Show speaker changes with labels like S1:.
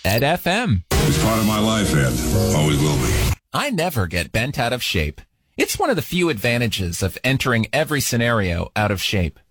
S1: Ed FM.
S2: It's part of my life, Ed. Always will be.
S1: I never get bent out of shape. It's one of the few advantages of entering every scenario out of shape.